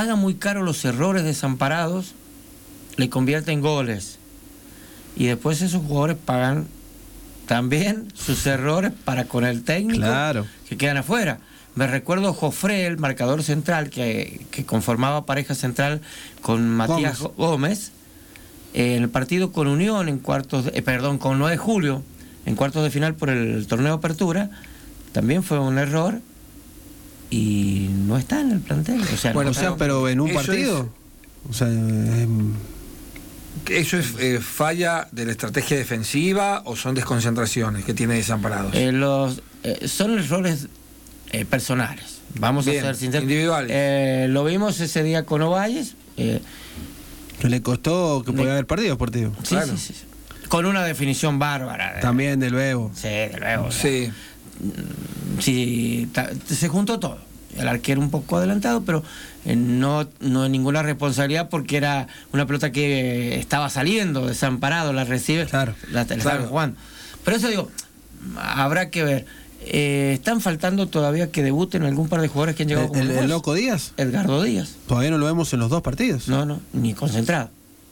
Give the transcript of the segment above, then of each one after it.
paga muy caro los errores desamparados, le convierte en goles. Y después esos jugadores pagan también sus errores para con el técnico, claro, que quedan afuera. Me recuerdo Jofré, el marcador central, que conformaba pareja central con Matías Gómez, en el partido con Unión, con 9 de julio, en cuartos de final por el torneo Apertura, también fue un error y no está en el plantel. O sea, bueno, pero en un partido, ¿Eso es falla de la estrategia defensiva o son desconcentraciones que tiene Desamparados? Son errores personales, vamos a ser sinceros. Individuales. Lo vimos ese día con Ovalles. Que le costó que pueda haber perdido Sportivo. Sí, claro. Sí. Con una definición bárbara. También del Bebo. Sí, del Bebo. Sí. Sí, se juntó todo. El arquero un poco adelantado, pero no ninguna responsabilidad porque era una pelota que estaba saliendo, Desamparado, la recibe, claro, la estaban jugando. Pero eso digo, habrá que ver. Están faltando todavía que debuten algún par de jugadores que han llegado como ¿El Loco Díaz? Edgardo Díaz. Todavía no lo vemos en los 2 partidos. No, ni concentrado.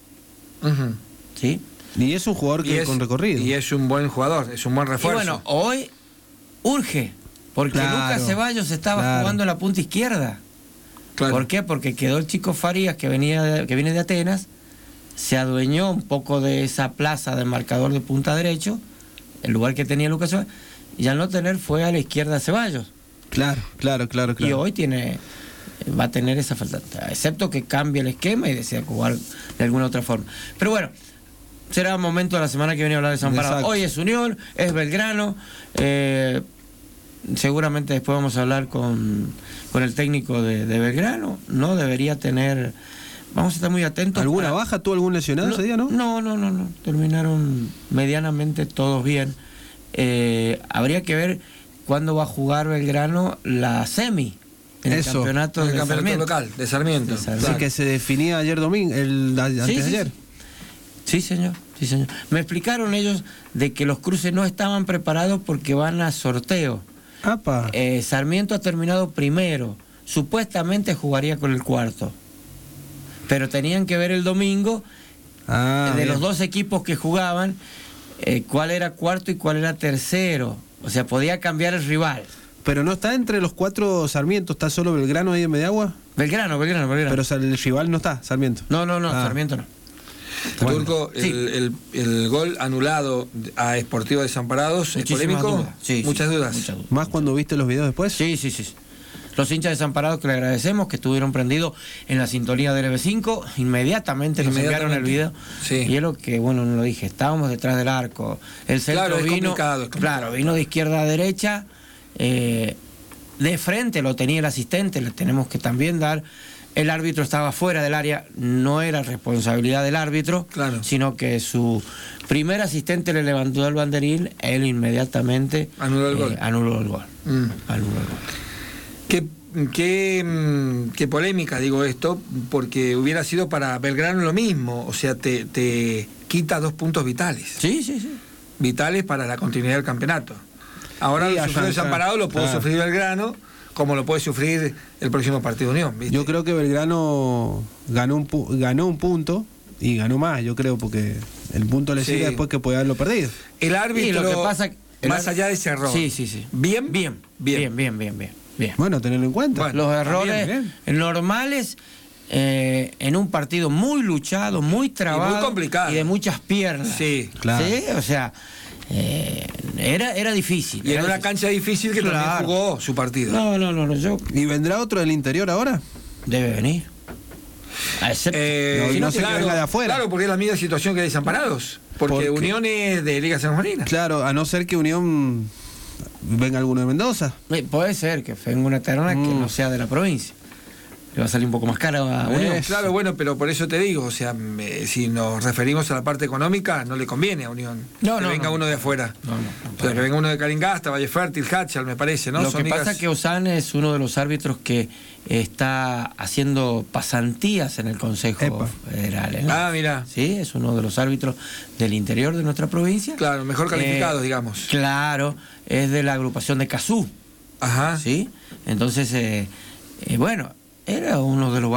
¿Sí? Y es un jugador con recorrido. Y es un buen jugador, es un buen refuerzo. Y bueno, hoy urge, porque Lucas Ceballos estaba jugando en la punta izquierda. Claro. ¿Por qué? Porque quedó el chico Farías, que viene de Atenas, se adueñó un poco de esa plaza del marcador de punta derecho, el lugar que tenía Lucas Ceballos, y al no tener fue a la izquierda Ceballos. Claro. Y hoy va a tener esa falta, excepto que cambie el esquema y desea jugar de alguna otra forma. Pero bueno, será momento de la semana que viene hablar de Desamparado. Hoy es Unión, es Belgrano, seguramente después vamos a hablar con el técnico de Belgrano. No debería tener, vamos a estar muy atentos. ¿Alguna baja? ¿Tuvo algún lesionado ese día, no? No, terminaron medianamente todos bien. Habría que ver cuándo va a jugar Belgrano la semi en el campeonato local de Sarmiento. Así que se definía ayer domingo, antes de ayer. Sí, señor. Me explicaron ellos de que los cruces no estaban preparados porque van a sorteo. Sarmiento ha terminado primero, supuestamente jugaría con el cuarto, pero tenían que ver el domingo de los 2 equipos que jugaban, cuál era cuarto y cuál era tercero, o sea, podía cambiar el rival. Pero no está entre los 4 Sarmiento, está solo Belgrano ahí en Mediagua. Belgrano. Pero el rival no está, Sarmiento. No, Sarmiento no. Turco, el gol anulado a Sportivo Desamparados es polémico. Muchas dudas. ¿Más cuando viste los videos después? Sí. Los hinchas Desamparados, que le agradecemos, que estuvieron prendidos en la sintonía del EB5, inmediatamente nos enviaron el video. Y es lo que, no lo dije, estábamos detrás del arco. El centro vino de izquierda a derecha, de frente lo tenía el asistente, le tenemos que también dar. El árbitro estaba fuera del área, no era responsabilidad del árbitro, sino que su primer asistente le levantó el banderín, él inmediatamente anuló el gol. Qué polémica digo esto, porque hubiera sido para Belgrano lo mismo, o sea, te quita 2 puntos vitales. Sí. Vitales para la continuidad del campeonato. Ahora lo sufrió Desamparado, lo puede sufrir Belgrano, como lo puede sufrir el próximo partido de Unión, ¿viste? Yo creo que Belgrano ganó un punto y ganó más, yo creo, porque el punto le sigue después que puede haberlo perdido. El árbitro, lo que pasa, más allá de ese error. Sí. Bien. Bueno, tenerlo en cuenta. Los errores normales en un partido muy luchado, muy trabado, y muy complicado, y de muchas piernas. Sí, claro. ¿Sí? O sea, era difícil. Y era una cancha difícil que también jugó su partido. No. ¿Y vendrá otro del interior ahora? Debe venir. Si no se venga de afuera. Claro, porque es la misma situación que Desamparados. Porque Unión es de Liga Sanjuanina. Claro, a no ser que Unión venga alguno de Mendoza. Puede ser que venga una terna que no sea de la provincia. Le va a salir un poco más cara a Unión. Claro, pero por eso te digo, o sea, si nos referimos a la parte económica, no le conviene a Unión que venga uno de afuera. O sea, que venga uno de Calingasta, Valle Fértil, Hachal, me parece, ¿no? Lo que pasa es que Osán es uno de los árbitros que está haciendo pasantías en el Consejo Federal. ¿No? Mira. Sí, es uno de los árbitros del interior de nuestra provincia. Claro, mejor calificado, digamos. Claro, es de la agrupación de Cazú. Ajá. ¿Sí? Entonces, era uno de los